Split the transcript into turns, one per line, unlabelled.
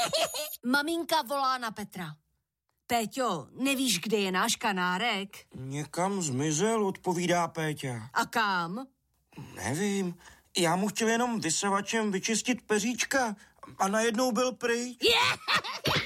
Maminka volá na Petra. Péťo, nevíš, kde je náš kanárek?
Někam zmizel, odpovídá Péťa.
A kam?
Nevím, já mu chtěl jenom vysavačem vyčistit peříčka a najednou byl pryč.